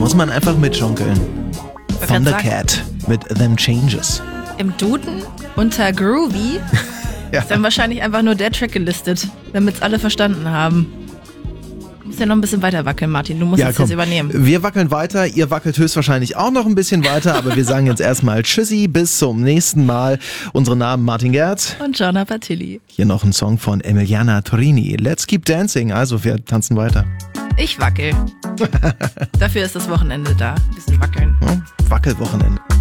muss man einfach mitschunkeln. Thundercat mit Them Changes. Im Duden unter Groovy ist dann wahrscheinlich einfach nur der Track gelistet, damit es alle verstanden haben. Du musst ja noch ein bisschen weiter wackeln, Martin. Du musst jetzt übernehmen. Wir wackeln weiter. Ihr wackelt höchstwahrscheinlich auch noch ein bisschen weiter, aber wir sagen jetzt erstmal Tschüssi, bis zum nächsten Mal. Unsere Namen Martin Gerz und Gianna Patilli. Hier noch ein Song von Emiliana Torini. Let's keep dancing. Also wir tanzen weiter. Ich wackel. Dafür ist das Wochenende da. Ein bisschen wackeln. Wackelwochenende.